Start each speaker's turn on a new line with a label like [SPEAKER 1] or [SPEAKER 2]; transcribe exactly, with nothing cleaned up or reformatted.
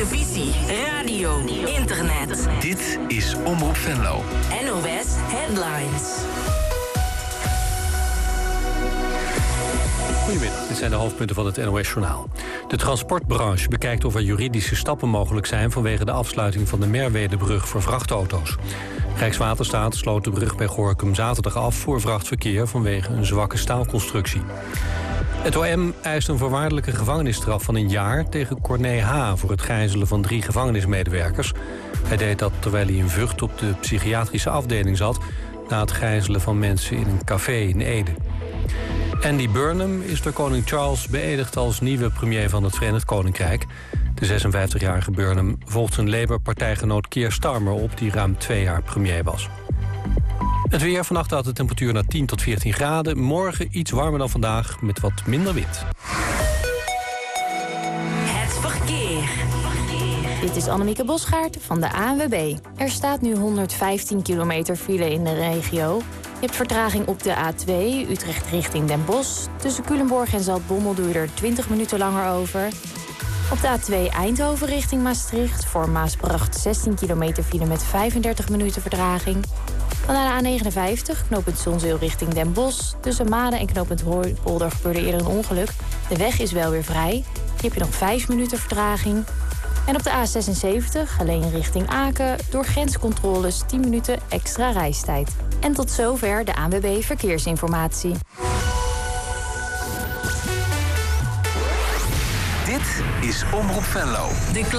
[SPEAKER 1] televisie, radio, internet.
[SPEAKER 2] Dit is Omroep Venlo.
[SPEAKER 1] N O S Headlines.
[SPEAKER 3] Goedemiddag, dit zijn de hoofdpunten van het N O S-journaal. De transportbranche bekijkt of er juridische stappen mogelijk zijn vanwege de afsluiting van de Merwedebrug voor vrachtauto's. Rijkswaterstaat sloot de brug bij Gorinchem zaterdag af voor vrachtverkeer vanwege een zwakke staalconstructie. Het O M eist een voorwaardelijke gevangenisstraf van een jaar tegen Corné H. voor het gijzelen van drie gevangenismedewerkers. Hij deed dat terwijl hij in Vught op de psychiatrische afdeling zat na het gijzelen van mensen in een café in Ede. Andy Burnham is door koning Charles beëdigd als nieuwe premier van het Verenigd Koninkrijk. De zesenvijftigjarige Burnham volgt zijn Labour-partijgenoot Keir Starmer op, die ruim twee jaar premier was. Het weer, vannacht had de temperatuur naar tien tot veertien graden. Morgen iets warmer dan vandaag, met wat minder wind.
[SPEAKER 1] Het verkeer.
[SPEAKER 4] Dit is Annemieke Bosgaard van de A N W B. Er staat nu honderdvijftien kilometer file in de regio. Je hebt vertraging op de A twee, Utrecht richting Den Bosch. Tussen Culemborg en Zaltbommel doe je er twintig minuten langer over. Op de A twee Eindhoven richting Maastricht. Voor Maasbracht zestien kilometer file met vijfendertig minuten vertraging. Dan naar de A negenenvijftig, knooppunt Zonzeel richting Den Bosch. Tussen Maden en knooppunt Hooipolder gebeurde eerder een ongeluk. De weg is wel weer vrij. Hier heb je nog vijf minuten vertraging. En op de A zesenzeventig, alleen richting Aken, door grenscontroles tien minuten extra reistijd. En tot zover de A N W B Verkeersinformatie.
[SPEAKER 2] Dit is Omroep Venlo.
[SPEAKER 1] De